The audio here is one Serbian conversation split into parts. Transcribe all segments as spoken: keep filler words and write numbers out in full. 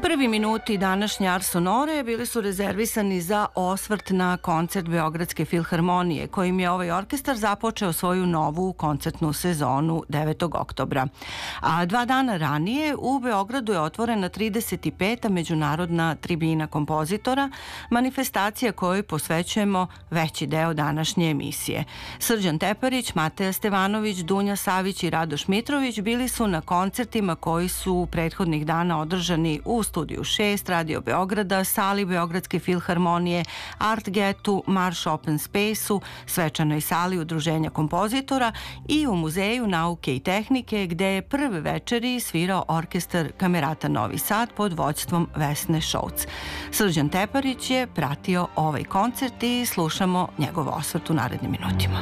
Prvi minuti današnje Ars Sonore bili su rezervisani za osvrt na koncert Beogradske filharmonije, kojim je ovaj orkestar započeo svoju novu koncertnu sezonu devetog oktobra. A dva dana ranije u Beogradu je otvorena trideset peta međunarodna tribina kompozitora, manifestacija kojoj posvećujemo veći deo današnje emisije. Srđan Teparić, Mateja Stevanović, Dunja Savić i Radoš Mitrović bili su na koncertima koji su prethodnih dana održani u Studiju šest, Radio Beograda, sali Beogradske filharmonije, Art Getu, Marš Open Space-u, svečanoj sali Udruženja kompozitora i u Muzeju nauke i tehnike, gde je prve večeri svirao orkestar Kamerata Novi Sad pod vođstvom Vesne Šouc. Srđan Teparić je pratio ovaj koncert i slušamo njegov osvrt u narednim minutima.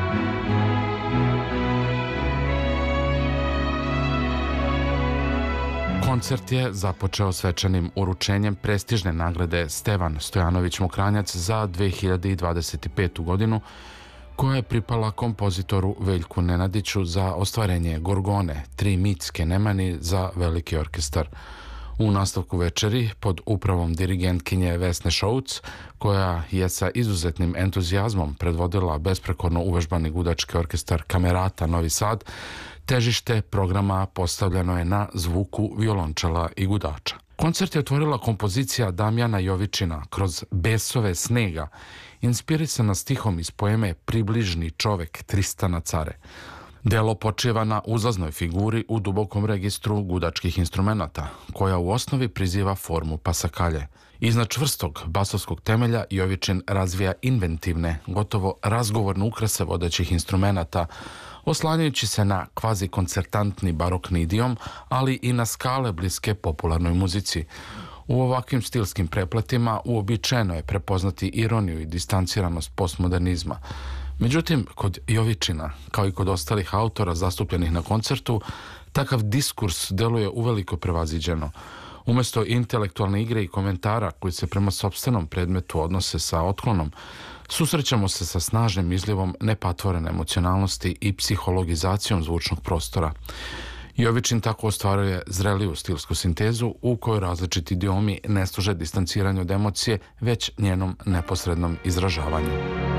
Koncert je započeo svečanim uručenjem prestižne nagrade Stevan Stojanović Mokranjac za dve hiljade dvadeset petu. godinu, koja je pripala kompozitoru Veljku Nenadiću za ostvarenje Gorgone, tri mitske nemani za veliki orkestar. U nastavku večeri, pod upravom dirigentkinje Vesne Šouc, koja je sa izuzetnim entuzijazmom predvodila besprekorno uvežbani gudački orkestar Kamerata Novi Sad, težište programa postavljeno je na zvuku violončela i gudača. Koncert je otvorila kompozicija Damjana Jovičina Kroz besove snega, inspirisana stihom iz poeme Približni čovek Tristana Care. Delo počiva na uzlaznoj figuri u dubokom registru gudačkih instrumenata, koja u osnovi priziva formu pasakalje. Iznad čvrstog basovskog temelja Jovičin razvija inventivne, gotovo razgovorne ukrase vodećih instrumenata, oslanjajući se na kvazi koncertantni barokni idiom, ali i na skale bliske popularnoj muzici. U ovakvim stilskim prepletima uobičajeno je prepoznati ironiju i distanciranost postmodernizma. Međutim, kod Jovičina, kao i kod ostalih autora zastupljenih na koncertu, takav diskurs deluje uveliko prevaziđeno. Umesto intelektualne igre i komentara koji se prema sopstvenom predmetu odnose sa otklonom, susrećamo se sa snažnim izlivom nepatvorene emocionalnosti i psihologizacijom zvučnog prostora. Jovičin tako ostvaruje zreliju stilsku sintezu u kojoj različiti idiomi ne služe distanciranju od emocije, već njenom neposrednom izražavanju.